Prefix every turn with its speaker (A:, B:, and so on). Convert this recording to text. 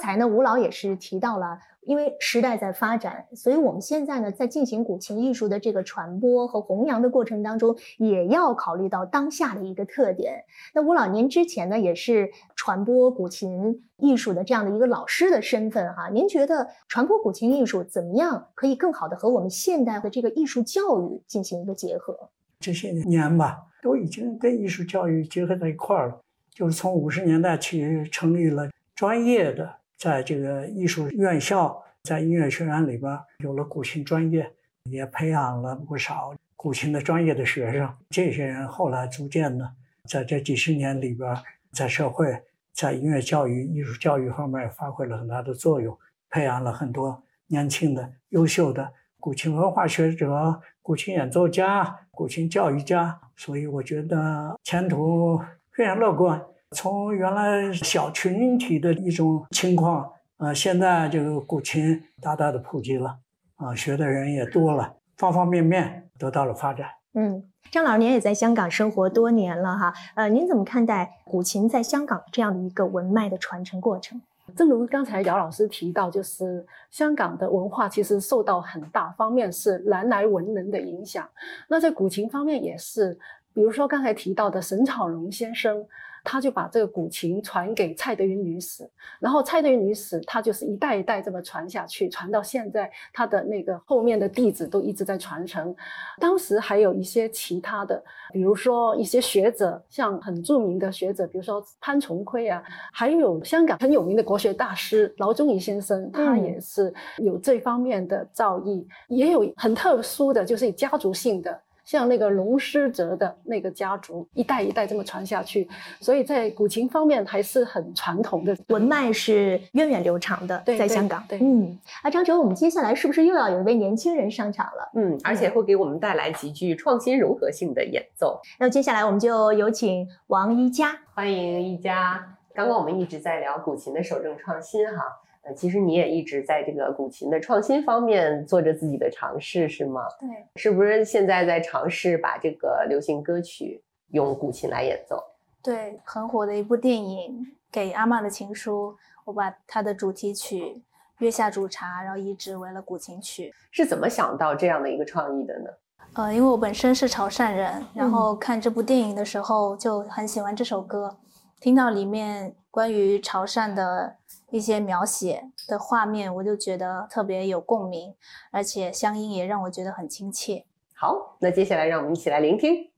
A: 才呢，吴老也是提到了，因为时代在发展，所以我们现在呢，在进行古琴艺术的这个传播和弘扬的过程当中，也要考虑到当下的一个特点。那吴老您之前呢，也是传播古琴艺术的这样的一个老师的身份哈，您觉得传播古琴艺术怎么样可以更好的和我们现代的这个艺术教育进行一个结合？
B: 这些年吧，都已经跟艺术教育结合在一块儿了。就是从50年代起成立了专业的，在这个艺术院校，在音乐学院里边有了古琴专业，也培养了不少古琴的专业的学生。这些人后来逐渐的，在这几十年里边，在社会、在音乐教育、艺术教育方面发挥了很大的作用，培养了很多年轻的、优秀的古琴文化学者、古琴演奏家、古琴教育家。所以我觉得前途非常乐观。从原来小群体的一种情况，现在这个古琴大大的普及了，学的人也多了，方方面面得到了发展。
A: 张老师您也在香港生活多年了哈，您怎么看待古琴在香港这样的一个文脉的传承过程？
C: 正如刚才姚老师提到，就是香港的文化其实受到很大方面是南来文人的影响，那在古琴方面也是，比如说刚才提到的沈草蓉先生，他就把这个古琴传给蔡德云女史，然后蔡德云女史她就是一代一代这么传下去，传到现在，她的那个后面的弟子都一直在传承。当时还有一些其他的，比如说一些学者，像很著名的学者，比如说潘崇奎啊，还有香港很有名的国学大师劳宗颐先生，他也是有这方面的造诣，也有很特殊的，就是家族性的。像那个龙师哲的那个家族一代一代这么传下去，所以在古琴方面还是很传统的，
A: 文脉是源远流长的，在香港。
C: 对，
A: 张哲，我们接下来是不是又要有一位年轻人上场了？
D: 而且会给我们带来极具创新融合性的演奏。
A: 那接下来我们就有请王一佳，
D: 欢迎一佳。刚刚我们一直在聊古琴的守正创新哈。其实你也一直在这个古琴的创新方面做着自己的尝试，是吗？
E: 对，
D: 是不是现在在尝试把这个流行歌曲用古琴来演奏？
E: 对，很火的一部电影《给阿嬷的情书》，我把它的主题曲《月下煮茶》然后移植为了古琴曲。
D: 是怎么想到这样的一个创意的呢？
E: 因为我本身是潮汕人，然后看这部电影的时候就很喜欢这首歌，听到里面关于潮汕的一些描写的画面，我就觉得特别有共鸣，而且乡音也让我觉得很亲切。
D: 好，那接下来让我们一起来聆听。